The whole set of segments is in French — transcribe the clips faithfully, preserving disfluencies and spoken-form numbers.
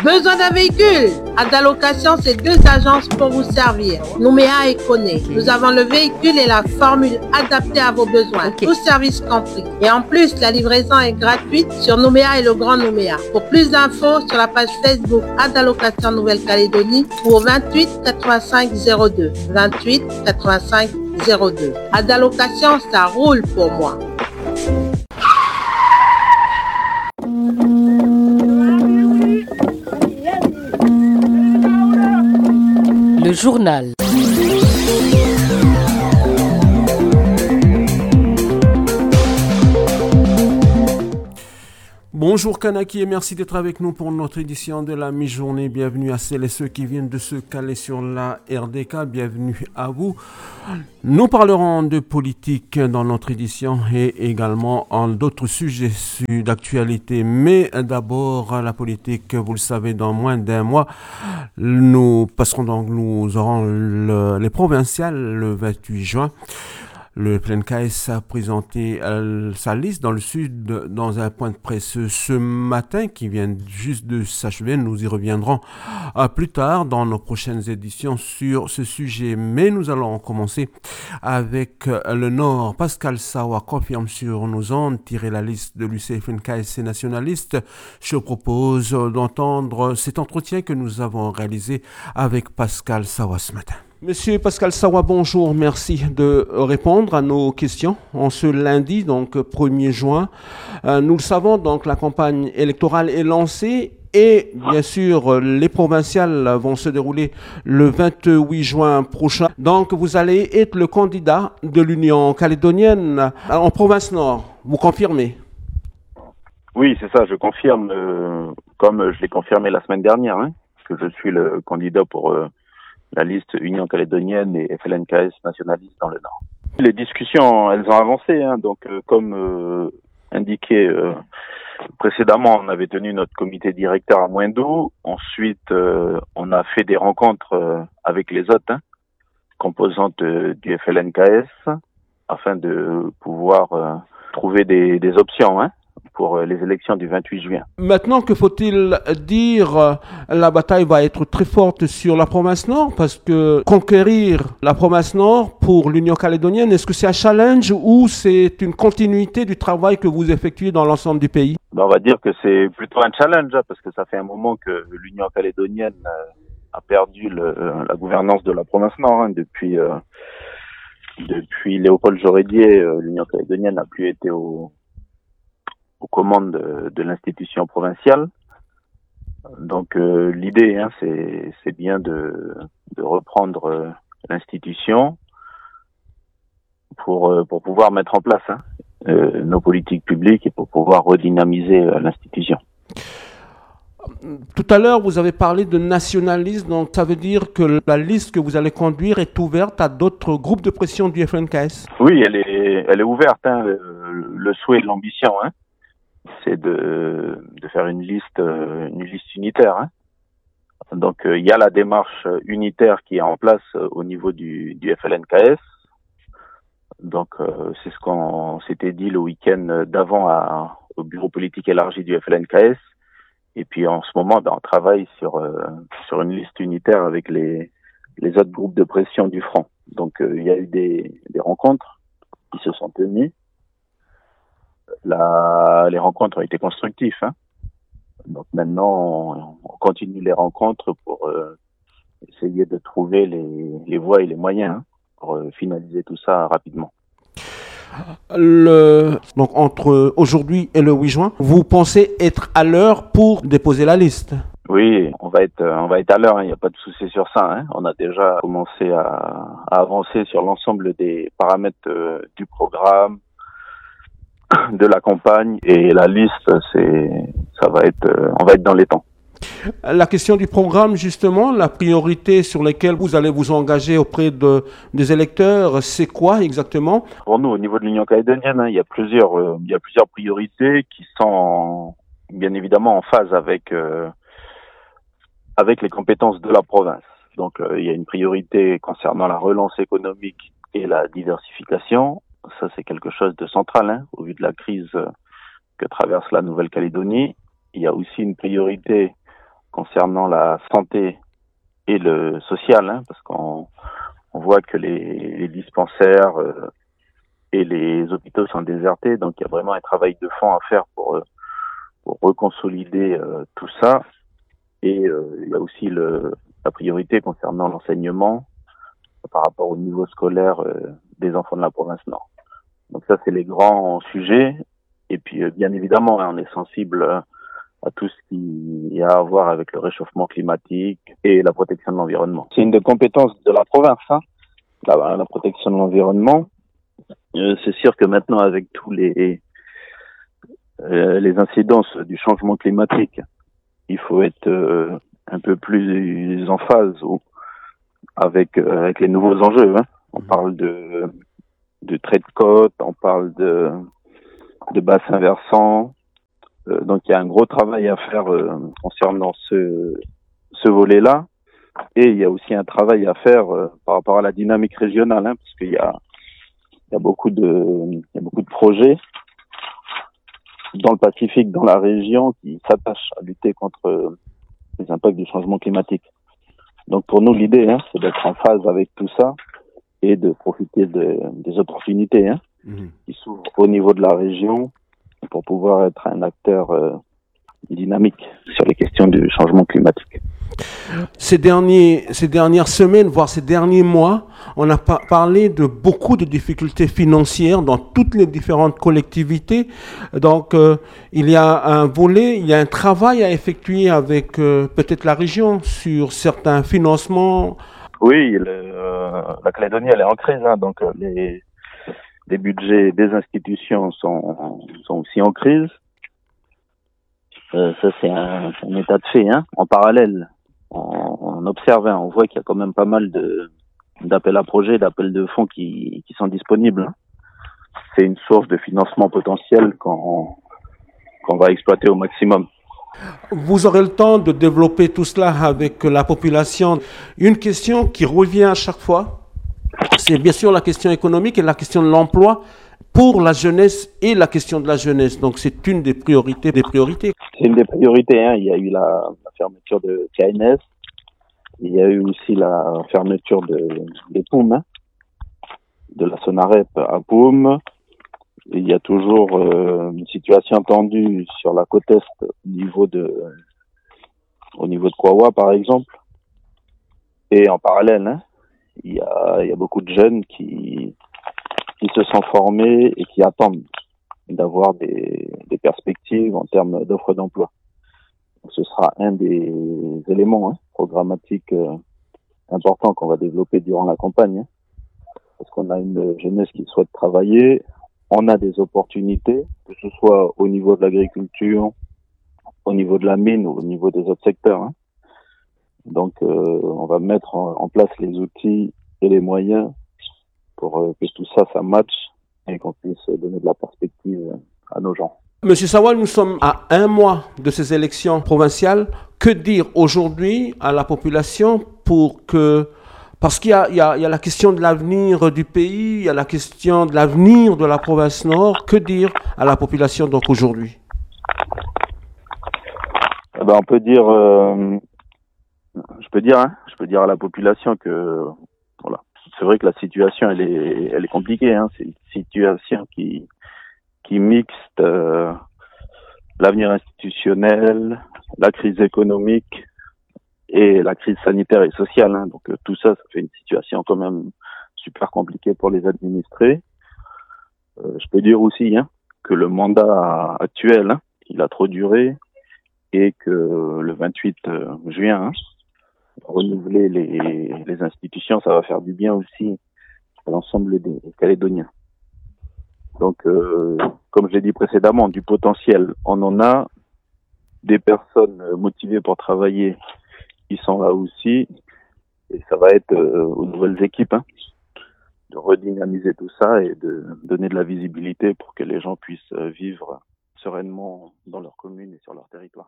Besoin d'un véhicule? Adalocation, c'est deux agences pour vous servir. Nouméa et Koné. Nous avons le véhicule et la formule adaptée à vos besoins. Okay. Tout service compris. Et en plus, la livraison est gratuite sur Nouméa et le Grand Nouméa. Pour plus d'infos, sur la page Facebook Adalocation Nouvelle-Calédonie ou au vingt-huit quatre-vingt-cinq zéro deux. vingt-huit quatre-vingt-cinq zéro deux. Adalocation, ça roule pour moi. Le journal. Bonjour Kanaki et merci d'être avec nous pour notre édition de la mi-journée. Bienvenue à celles et ceux qui viennent de se caler sur la R D K. Bienvenue à vous. Nous parlerons de politique dans notre édition et également en d'autres sujets d'actualité. Mais d'abord, la politique, vous le savez, dans moins d'un mois, nous passerons donc, nous aurons le, les provinciales le vingt-huit juin. Le F L N K S a présenté euh, sa liste dans le sud dans un point de presse ce matin qui vient juste de s'achever. Nous y reviendrons euh, plus tard dans nos prochaines éditions sur ce sujet. Mais nous allons commencer avec euh, le Nord. Pascal Sawa confirme sur nos ondes tirer la liste de l'U C F N K S nationaliste. Je propose d'entendre cet entretien que nous avons réalisé avec Pascal Sawa ce matin. Monsieur Pascal Sawa, bonjour, merci de répondre à nos questions en ce lundi, donc premier juin. Euh, nous le savons, donc la campagne électorale est lancée et bien sûr les provinciales vont se dérouler le vingt-huit juin prochain. Donc vous allez être le candidat de l'Union calédonienne en province Nord, vous confirmez? Oui, c'est ça, je confirme, euh, comme je l'ai confirmé la semaine dernière, hein, que je suis le candidat pour... Euh, la liste Union calédonienne et F L N K S nationaliste dans le Nord. Les discussions, elles ont avancé, hein, donc euh, comme euh, indiqué euh, précédemment, on avait tenu notre comité directeur à Moindou. Ensuite, euh, on a fait des rencontres euh, avec les autres hein, composantes euh, du F L N K S afin de pouvoir euh, trouver des, des options hein, pour les élections du vingt-huit juin. Maintenant, que faut-il dire? La bataille va être très forte sur la province Nord parce que conquérir la province Nord pour l'Union calédonienne, est-ce que c'est un challenge ou c'est une continuité du travail que vous effectuez dans l'ensemble du pays? Ben, on va dire que c'est plutôt un challenge hein, parce que ça fait un moment que l'Union calédonienne euh, a perdu le, la gouvernance de la province Nord hein, depuis euh, depuis Léopold Jorédier. Euh, l'Union calédonienne n'a plus été au aux commandes de, de l'institution provinciale. Donc euh, l'idée, hein, c'est, c'est bien de, de reprendre euh, l'institution pour, euh, pour pouvoir mettre en place hein, euh, nos politiques publiques et pour pouvoir redynamiser euh, l'institution. Tout à l'heure, vous avez parlé de nationalisme, donc ça veut dire que la liste que vous allez conduire est ouverte à d'autres groupes de pression du F L N K S? Oui, elle est, elle est ouverte, hein, le, le souhait et l'ambition, hein. C'est de, de faire une liste, une liste unitaire. Hein. Donc, il euh, y a la démarche unitaire qui est en place euh, au niveau du, du F L N K S. Donc, euh, c'est ce qu'on s'était dit le week-end d'avant à, au bureau politique élargi du F L N K S. Et puis, en ce moment, ben, on travaille sur euh, sur une liste unitaire avec les les autres groupes de pression du front. Donc, il euh, y a eu des, des rencontres qui se sont tenues. La, les rencontres ont été constructives. Hein. Donc maintenant, on, on continue les rencontres pour euh, essayer de trouver les, les voies et les moyens hein, pour euh, finaliser tout ça rapidement. Le, donc entre aujourd'hui et le huit juin, vous pensez être à l'heure pour déposer la liste? Oui, on va être, on va être à l'heure. Il hein, n'y a pas de souci sur ça. Hein. On a déjà commencé à, à avancer sur l'ensemble des paramètres euh, du programme, de la campagne et la liste, c'est, ça va être, euh, on va être dans les temps. La question du programme, justement, la priorité sur laquelle vous allez vous engager auprès de, des électeurs, c'est quoi exactement? Pour nous, au niveau de l'Union calédonienne, hein, il y a plusieurs, euh, il y a plusieurs priorités qui sont en, bien évidemment en phase avec euh, avec les compétences de la province. Donc, euh, il y a une priorité concernant la relance économique et la diversification. Ça, c'est quelque chose de central, hein, au vu de la crise que traverse la Nouvelle-Calédonie. Il y a aussi une priorité concernant la santé et le social, hein, parce qu'on on voit que les, les dispensaires euh, et les hôpitaux sont désertés, donc il y a vraiment un travail de fond à faire pour, euh, pour reconsolider euh, tout ça. Et euh, il y a aussi le, la priorité concernant l'enseignement par rapport au niveau scolaire euh, des enfants de la province Nord. Donc ça, c'est les grands sujets. Et puis, euh, bien évidemment, hein, on est sensible euh, à tout ce qui a à voir avec le réchauffement climatique et la protection de l'environnement. C'est une des compétences de la province, hein, la, la protection de l'environnement. Euh, c'est sûr que maintenant, avec tous les euh, les incidences du changement climatique, il faut être euh, un peu plus en phase ou, avec euh, avec les nouveaux enjeux. Hein. On parle de de trait de côte, on parle de de bassins versants. Euh, donc il y a un gros travail à faire euh, concernant ce ce volet-là. Et il y a aussi un travail à faire euh, par rapport à la dynamique régionale, hein, parce qu'il y a il y a beaucoup de il y a beaucoup de projets dans le Pacifique, dans la région, qui s'attachent à lutter contre les impacts du changement climatique. Donc pour nous, l'idée, hein, c'est d'être en phase avec tout ça et de profiter de, des opportunités hein, mmh. qui s'ouvrent au niveau de la région pour pouvoir être un acteur euh, dynamique sur les questions du changement climatique. Ces, derniers, ces dernières semaines, voire ces derniers mois, on a par- parlé de beaucoup de difficultés financières dans toutes les différentes collectivités. Donc, euh, il y a un volet, il y a un travail à effectuer avec euh, peut-être la région sur certains financements. Oui, le, euh, la Calédonie, elle est en crise, hein, donc euh, les, les budgets des institutions sont, sont aussi en crise. Euh, ça, c'est un, un état de fait. Hein. En parallèle, on, on observe, hein, on voit qu'il y a quand même pas mal de d'appels à projets, d'appels de fonds qui, qui sont disponibles. Hein. C'est une source de financement potentiel qu'on, qu'on va exploiter au maximum. Vous aurez le temps de développer tout cela avec la population. Une question qui revient à chaque fois, c'est bien sûr la question économique et la question de l'emploi pour la jeunesse et la question de la jeunesse. Donc c'est une des priorités des priorités. C'est une des priorités. Hein. Il y a eu la, la fermeture de K N S. Il y a eu aussi la fermeture de, de Poum, hein, de la Sonarep à Poum. Il y a toujours euh, une situation tendue sur la côte est au niveau de au niveau de Kawa, par exemple. Et en parallèle, hein, il y a il y a beaucoup de jeunes qui qui se sont formés et qui attendent d'avoir des des perspectives en termes d'offres d'emploi. Donc, ce sera un des éléments hein, programmatiques euh, importants qu'on va développer durant la campagne, hein, parce qu'on a une jeunesse qui souhaite travailler. On a des opportunités, que ce soit au niveau de l'agriculture, au niveau de la mine ou au niveau des autres secteurs. Hein. Donc, euh, on va mettre en, en place les outils et les moyens pour euh, que tout ça, ça matche et qu'on puisse donner de la perspective à nos gens. Monsieur Sawal, nous sommes à un mois de ces élections provinciales. Que dire aujourd'hui à la population pour que... Parce qu'il y a, il y a, il y a la question de l'avenir du pays, il y a la question de l'avenir de la province Nord. Que dire à la population donc aujourd'hui? Eh ben, on peut dire, euh, je peux dire, hein, je peux dire à la population que voilà, c'est vrai que la situation elle est, elle est compliquée. Hein, c'est une situation qui qui mixte euh, l'avenir institutionnel, la crise économique et la crise sanitaire et sociale. Hein. Donc euh, tout ça, ça fait une situation quand même super compliquée pour les administrés. Euh, je peux dire aussi hein, que le mandat actuel, hein, il a trop duré et que le vingt-huit juin, hein, renouveler les, les institutions, ça va faire du bien aussi à l'ensemble des Calédoniens. Donc, euh, comme je l'ai dit précédemment, du potentiel, on en a. Des personnes motivées pour travailler, ils sont là aussi. Et ça va être euh, aux nouvelles équipes hein, de redynamiser tout ça et de donner de la visibilité pour que les gens puissent vivre sereinement dans leur commune et sur leur territoire.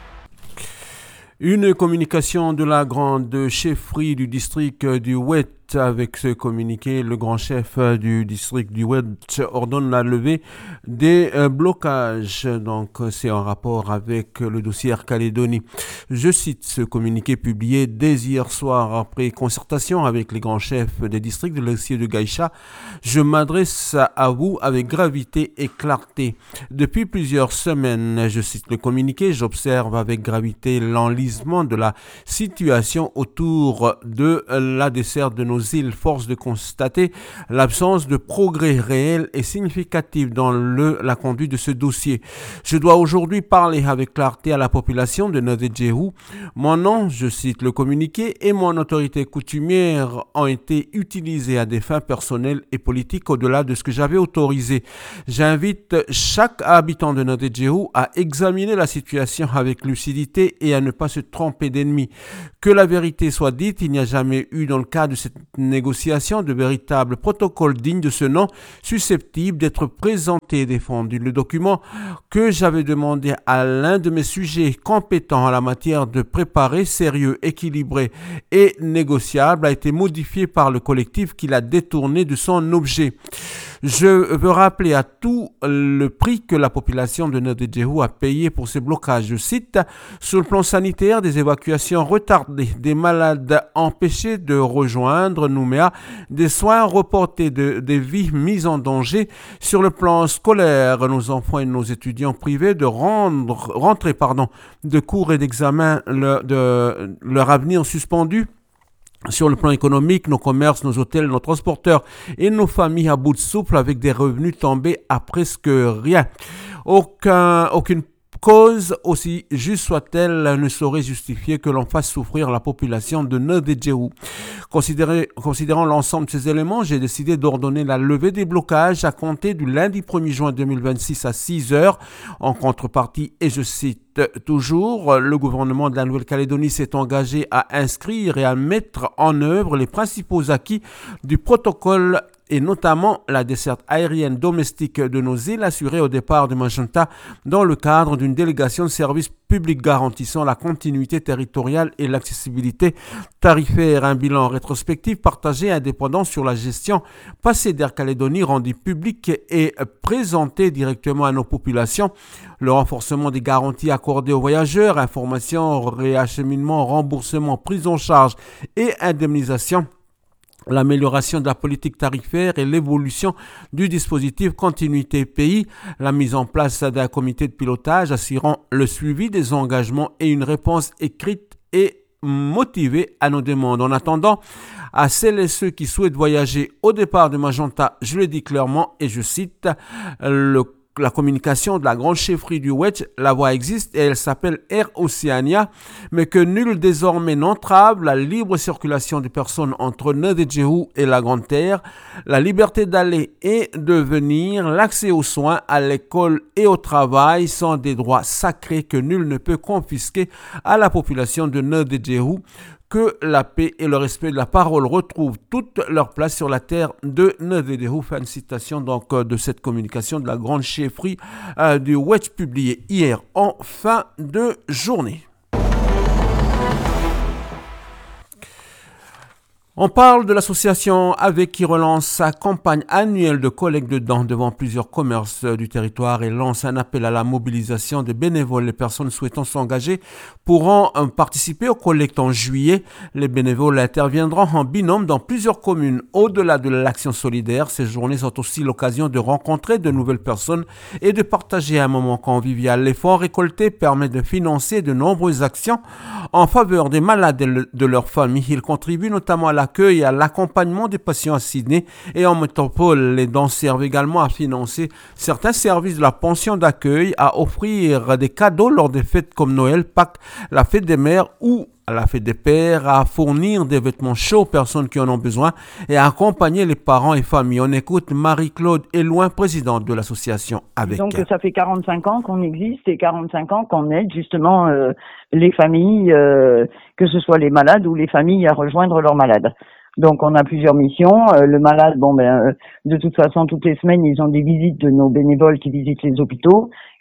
Une communication de la grande chefferie du district du Oued avec ce communiqué, le grand chef du district du Wedge ordonne la levée des euh, blocages. Donc, c'est en rapport avec le dossier Air Calédonie. Je cite ce communiqué publié dès hier soir après concertation avec les grands chefs des districts de l'Essier de Gaïcha. Je m'adresse à vous avec gravité et clarté. Depuis plusieurs semaines, je cite le communiqué, j'observe avec gravité l'enlisement de la situation autour de la desserte de nos îles. Force de constater l'absence de progrès réel et significatif dans le, la conduite de ce dossier. Je dois aujourd'hui parler avec clarté à la population de Nodé-Djehou. Mon nom, je cite le communiqué, et mon autorité coutumière ont été utilisés à des fins personnelles et politiques au-delà de ce que j'avais autorisé. J'invite chaque habitant de Nodé-Djehou à examiner la situation avec lucidité et à ne pas se tromper d'ennemi. Que la vérité soit dite, il n'y a jamais eu dans le cadre de cette négociation de véritable protocole digne de ce nom, susceptible d'être présenté et défendu. Le document que j'avais demandé à l'un de mes sujets compétents en la matière de préparer, sérieux, équilibré et négociable a été modifié par le collectif qui l'a détourné de son objet. Je veux rappeler à tout le prix que la population de Nodé-Djehou a payé pour ces blocages. Je cite, sur le plan sanitaire, des évacuations retardées, des malades empêchés de rejoindre Nouméa, des soins reportés, de, des vies mises en danger. Sur le plan scolaire, nos enfants et nos étudiants privés de rendre, rentrer pardon, de cours et d'examens, le, de leur avenir suspendu. Sur le plan économique, nos commerces, nos hôtels, nos transporteurs et nos familles à bout de souffle avec des revenus tombés à presque rien. Aucun, aucune cause, aussi juste soit-elle, ne saurait justifier que l'on fasse souffrir la population de Nodé-Djehou. Considérant l'ensemble de ces éléments, j'ai décidé d'ordonner la levée des blocages à compter du lundi premier juin deux mille vingt-six à six heures. En contrepartie, et je cite toujours, le gouvernement de la Nouvelle-Calédonie s'est engagé à inscrire et à mettre en œuvre les principaux acquis du protocole et notamment la desserte aérienne domestique de nos îles assurée au départ de Magenta dans le cadre d'une délégation de services publics garantissant la continuité territoriale et l'accessibilité tarifaire. Un bilan rétrospectif partagé et indépendant sur la gestion passée d'Air Calédonie rendu public et présenté directement à nos populations. Le renforcement des garanties accordées aux voyageurs, information, réacheminement, remboursement, prise en charge et indemnisation. L'amélioration de la politique tarifaire et l'évolution du dispositif Continuité Pays, la mise en place d'un comité de pilotage assurant le suivi des engagements et une réponse écrite et motivée à nos demandes. En attendant, à celles et ceux qui souhaitent voyager au départ de Magenta, je le dis clairement et je cite le la communication de la grande chefferie du Wedge, la voie existe et elle s'appelle Air Oceania, mais que nul désormais n'entrave la libre circulation des personnes entre Nodé-Djehou et la Grande Terre, la liberté d'aller et de venir, l'accès aux soins, à l'école et au travail sont des droits sacrés que nul ne peut confisquer à la population de Nodé-Djehou. Que la paix et le respect de la parole retrouvent toute leur place sur la terre de Nodé-Djehou. Fin de citation donc de cette communication de la grande chefferie euh, du Wedge publiée hier en fin de journée. On parle de l'association avec qui relance sa campagne annuelle de collecte de dons devant plusieurs commerces du territoire et lance un appel à la mobilisation des bénévoles. Les personnes souhaitant s'engager pourront participer aux collectes en juillet. Les bénévoles interviendront en binôme dans plusieurs communes. Au-delà de l'action solidaire, ces journées sont aussi l'occasion de rencontrer de nouvelles personnes et de partager un moment convivial. Les fonds récoltés permettent de financer de nombreuses actions en faveur des malades et de leurs familles. Ils contribuent notamment à la l'accueil et à l'accompagnement des patients à Sydney et en métropole. Les dons servent également à financer certains services de la pension d'accueil, à offrir des cadeaux lors des fêtes comme Noël, Pâques, la fête des mères ou à la fête des pères, à fournir des vêtements chauds aux personnes qui en ont besoin et à accompagner les parents et familles. On écoute Marie-Claude Elouin, présidente de l'association avec. Donc ça fait quarante-cinq ans qu'on existe et quarante-cinq ans qu'on aide justement euh, les familles, euh, que ce soit les malades ou les familles à rejoindre leurs malades. Donc on a plusieurs missions. Euh, le malade, bon ben, euh, de toute façon toutes les semaines ils ont des visites de nos bénévoles qui visitent les hôpitaux,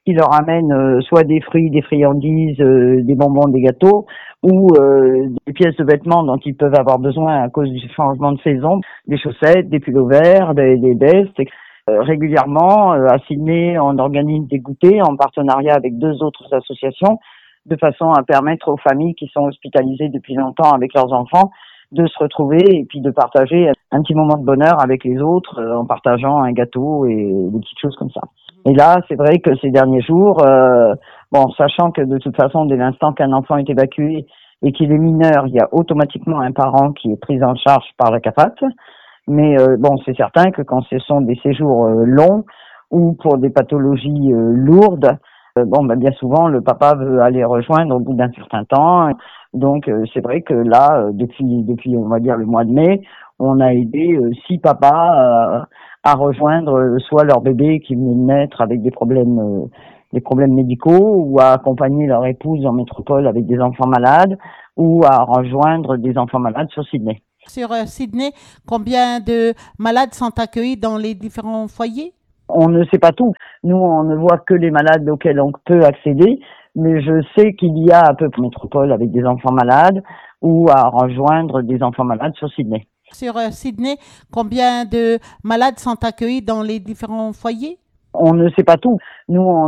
qui leur amènent euh, soit des fruits, des friandises, euh, des bonbons, des gâteaux, ou euh, des pièces de vêtements dont ils peuvent avoir besoin à cause du changement de saison, des chaussettes, des pullovers, des, des vestes. Euh, régulièrement, euh, à Sydney, on organise des goûters en partenariat avec deux autres associations, de façon à permettre aux familles qui sont hospitalisées depuis longtemps avec leurs enfants de se retrouver et puis de partager un petit moment de bonheur avec les autres euh, en partageant un gâteau et des petites choses comme ça. Et là, c'est vrai que ces derniers jours, euh, bon, sachant que de toute façon, dès l'instant qu'un enfant est évacué et qu'il est mineur, il y a automatiquement un parent qui est pris en charge par la CAPAT. Mais euh, bon, c'est certain que quand ce sont des séjours euh, longs ou pour des pathologies euh, lourdes, euh, bon, ben, bien souvent, le papa veut aller rejoindre au bout d'un certain temps. Donc, euh, c'est vrai que là, euh, depuis, depuis, on va dire, le mois de mai, on a aidé euh, six papas euh, à rejoindre euh, soit leur bébé qui venait de naître avec des problèmes, euh, des problèmes médicaux, ou à accompagner leur épouse en métropole avec des enfants malades, ou à rejoindre des enfants malades sur Sydney. Sur euh, Sydney, combien de malades sont accueillis dans les différents foyers? On ne sait pas tout. Nous, on ne voit que les malades auxquels on peut accéder, mais je sais qu'il y a à peu près métropole avec des enfants malades ou à rejoindre des enfants malades sur Sydney. Sur euh, Sydney, combien de malades sont accueillis dans les différents foyers? On ne sait pas tout. Nous, on